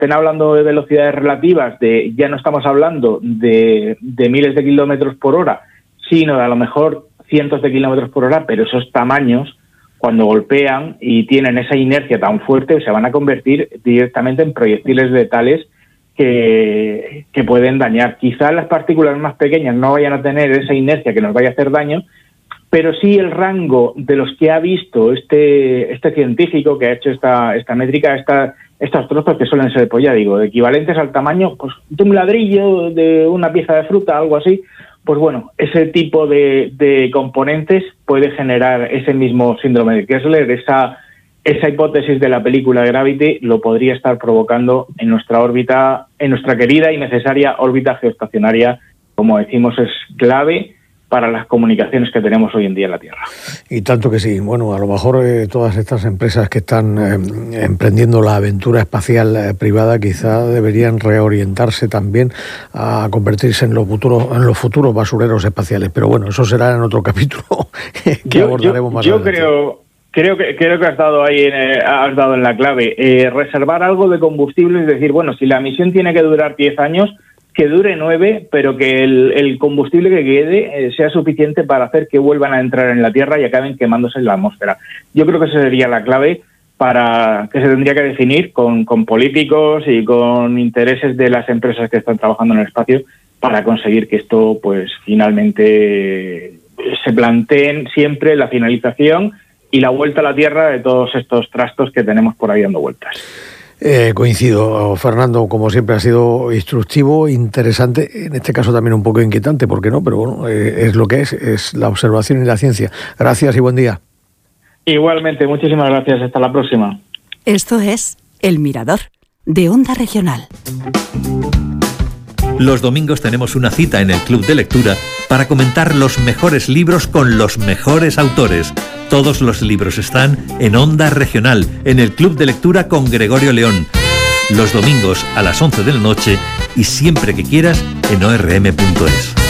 estén hablando de velocidades relativas, ya no estamos hablando de miles de kilómetros por hora, sino de a lo mejor cientos de kilómetros por hora, pero esos tamaños, cuando golpean y tienen esa inercia tan fuerte, se van a convertir directamente en proyectiles letales que pueden dañar. Quizás las partículas más pequeñas no vayan a tener esa inercia que nos vaya a hacer daño, pero sí el rango de los que ha visto este científico que ha hecho esta métrica, estos trozos que suelen ser, pues ya digo, equivalentes al tamaño pues, de un ladrillo, de una pieza de fruta, algo así. Pues bueno, ese tipo de componentes puede generar ese mismo síndrome de Kessler. Esa hipótesis de la película Gravity lo podría estar provocando en nuestra órbita, en nuestra querida y necesaria órbita geoestacionaria, como decimos, es clave para las comunicaciones que tenemos hoy en día en la Tierra. Y tanto que sí. Bueno, a lo mejor todas estas empresas que están emprendiendo la aventura espacial privada quizá deberían reorientarse también a convertirse en los futuros basureros espaciales. Pero bueno, eso será en otro capítulo que abordaremos más adelante. Creo que has dado ahí, has dado en la clave. Reservar algo de combustible, es decir, bueno, si la misión tiene que durar 10 años, que dure 9, pero que el combustible que quede sea suficiente para hacer que vuelvan a entrar en la Tierra y acaben quemándose en la atmósfera. Yo creo que esa sería la clave para que se tendría que definir con políticos y con intereses de las empresas que están trabajando en el espacio para conseguir que esto, pues, finalmente se planteen siempre la finalización y la vuelta a la Tierra de todos estos trastos que tenemos por ahí dando vueltas. Coincido, Fernando, como siempre ha sido instructivo, interesante, en este caso también un poco inquietante, ¿por qué no? Pero bueno, es lo que es la observación y la ciencia. Gracias y buen día. Igualmente, muchísimas gracias, hasta la próxima. Esto es El Mirador, de Onda Regional. Los domingos tenemos una cita en el Club de Lectura para comentar los mejores libros con los mejores autores. Todos los libros están en Onda Regional, en el Club de Lectura con Gregorio León. Los domingos a las 11 de la noche y siempre que quieras en orm.es.